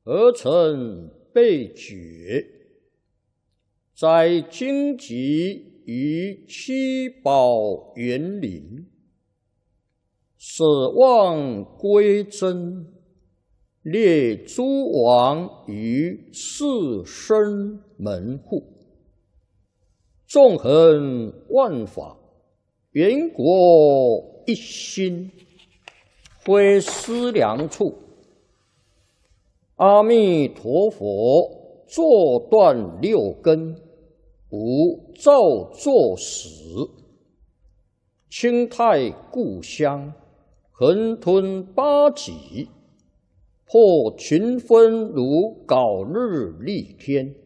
而成被绝，在荆棘于七宝园林，舍望归真，列诸王于士绅门户，纵横万法，元国一心，非思量处。阿弥陀佛，坐断六根，无造作始。清泰故乡，横吞八极，破群分如槁日逆天。